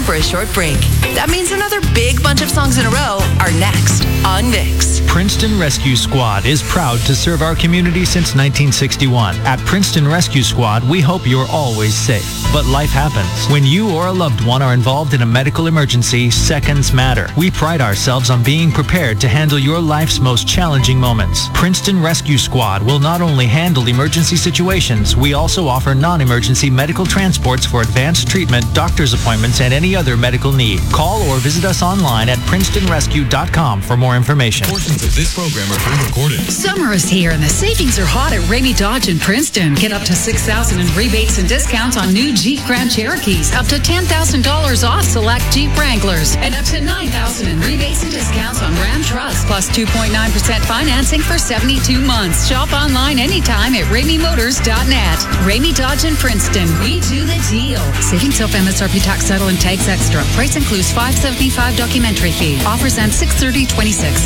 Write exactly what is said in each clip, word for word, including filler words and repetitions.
for a short break. That means another big bunch of songs in a row are next on Vix. Princeton Rescue Squad is proud to serve our community since nineteen sixty-one. At Princeton Rescue Squad, we hope you're always safe. But life happens. When you or a loved one are involved in a medical emergency, seconds matter. We pride ourselves on being prepared to handle your life's most challenging moments. Princeton Rescue Squad will not only handle emergency situations, we also offer non-emergency medical transports for advanced treatment, doctor's appointments, and any other medical need. Call or visit us online at princeton rescue dot com for more information. Portions of this program are pre-recorded. Summer is here and the savings are hot at Ramey Dodge in Princeton. Get up to six thousand dollars in rebates and discounts on new Jeep Grand Cherokees, up to ten thousand dollars off select Jeep Wranglers, and up to nine thousand dollars in rebates and discounts on Ram trucks, plus two point nine percent financing for seventy-two months. Shop online anytime at ramey motors dot net. Ramey Dodge in Princeton. We do the deal. Savings off M S R P tax settle and tags extra. Price includes five dollars and seventy-five cents documentary fee. Offers end six thirty twenty-six.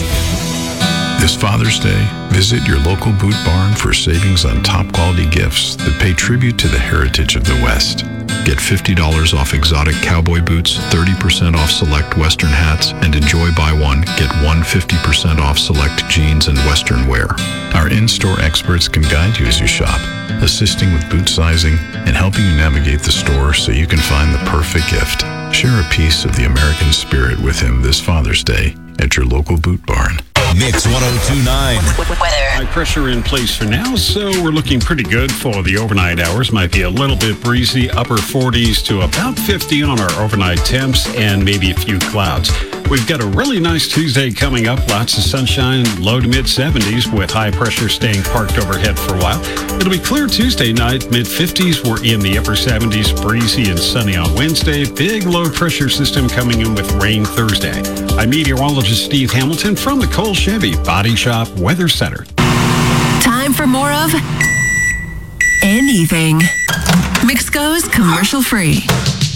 This Father's Day, visit your local boot barn for savings on top quality gifts that pay tribute to the heritage of the West. Get fifty dollars off exotic cowboy boots, thirty percent off select Western hats, and enjoy buy one, get one fifty percent off select jeans and Western wear. Our in-store experts can guide you as you shop, assisting with boot sizing and helping you navigate the store so you can find the perfect gift. Share a piece of the American spirit with him this Father's Day at your local boot barn. Mix one oh two point nine. High pressure in place for now, so we're looking pretty good for the overnight hours. Might be a little bit breezy, upper forties to about fifty on our overnight temps, and maybe a few clouds. We've got a really nice Tuesday coming up. Lots of sunshine, low to mid seventies with high pressure staying parked overhead for a while. It'll be clear Tuesday night, mid fifties. We're in the upper seventies, breezy and sunny on Wednesday. Big low pressure system coming in with rain Thursday. I'm meteorologist Steve Hamilton from the Cole Chevy Body Shop Weather Center. Time for more of anything. Mix goes commercial free.